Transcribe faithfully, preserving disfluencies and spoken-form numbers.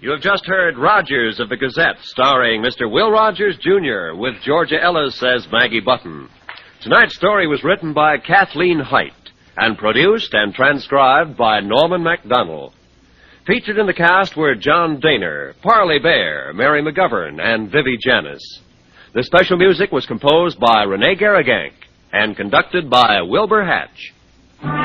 You have just heard Rogers of the Gazette, starring Mister Will Rogers, Junior, with Georgia Ellis as Maggie Button. Tonight's story was written by Kathleen Height and produced and transcribed by Norman MacDonald. Featured in the cast were John Daner, Parley Bear, Mary McGovern, and Vivi Janis. The special music was composed by Rene Garrigank and conducted by Wilbur Hatch.